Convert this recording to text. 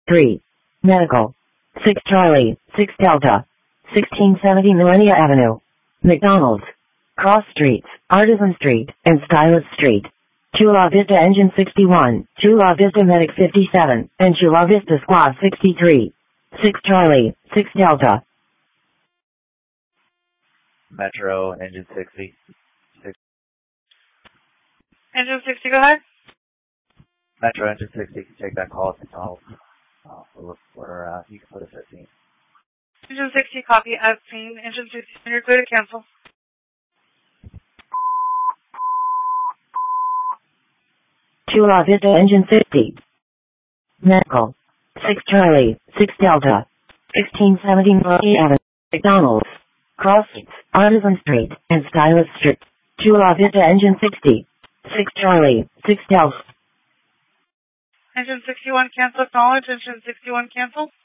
3. Medical. 6 Charlie, 6 Delta. 1670 Millennia Avenue. McDonald's. Cross Streets, Artisan Street, and Stylus Street. Chula Vista Engine 61, Chula Vista Medic 57, and Chula Vista Squad 63. 6 Charlie, 6 Delta. Metro, Engine 60. Engine 60, go ahead. Metro, Engine 60, you can take that call at McDonald's. You can put us at scene. Engine 60, copy at scene. Engine 60, you're clear to cancel. Chula Vista Engine 60. Medical. 6 Charlie, 6 Delta. 1670 Millennia Avenue. McDonald's. Cross Streets, Artisan Street, and Stylus Street. Chula Vista Engine 60. 6 Charlie, 6 Delta. Engine 61 cancel, acknowledge. Engine 61 cancel.